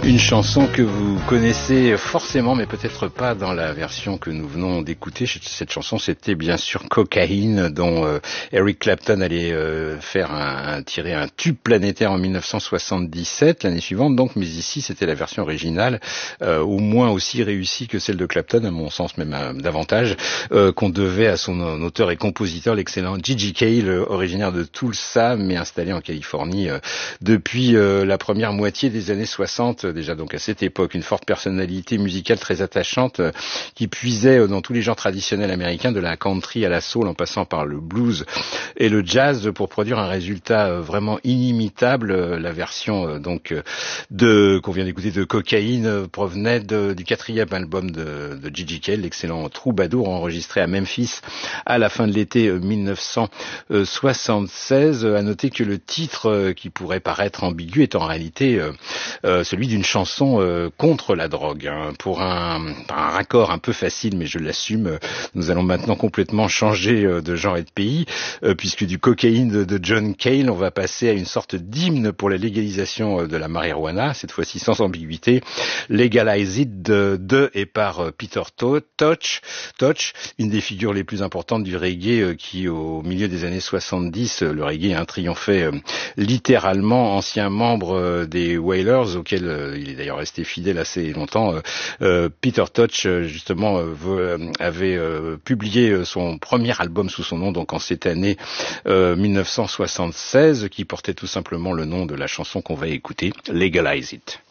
Une chanson que vous connaissez forcément, mais peut-être pas dans la version que nous venons d'écouter. Cette chanson, c'était bien sûr Cocaine, dont Eric Clapton allait tirer un tube planétaire en 1977, l'année suivante. Donc, mais ici, c'était la version originale, au moins aussi réussie que celle de Clapton, à mon sens même davantage, qu'on devait à son auteur et compositeur, l'excellent Gigi Cale, originaire de Tulsa, mais installé en Californie depuis la première moitié des années 60. Déjà donc à cette époque, une forte personnalité musicale très attachante qui puisait dans tous les genres traditionnels américains, de la country à la soul en passant par le blues et le jazz, pour produire un résultat vraiment inimitable. La version qu'on vient d'écouter de Cocaine provenait du quatrième album de Gigi Cale, l'excellent Troubadour, enregistré à Memphis à la fin de l'été 1976. À noter que le titre, qui pourrait paraître ambigu, est en réalité celui d'une chanson contre la drogue. Pour un raccord un peu facile, mais je l'assume, nous allons maintenant complètement changer de genre et de pays, puisque du Cocaine de John Cale, on va passer à une sorte d'hymne pour la légalisation de la marijuana, cette fois-ci sans ambiguïté. Legalize It de et par Peter Tosh, une des figures les plus importantes du reggae, qui au milieu des années 70, le reggae triomphait littéralement, ancien membre des Wailers, auquel il est d'ailleurs resté fidèle assez longtemps. Peter Tosh, justement, avait publié son premier album sous son nom, donc en cette année 1976, qui portait tout simplement le nom de la chanson qu'on va écouter, Legalize It.